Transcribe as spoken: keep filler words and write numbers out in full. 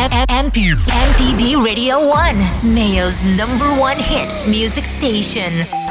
M P B Radio one, Mayo's number one hit music station.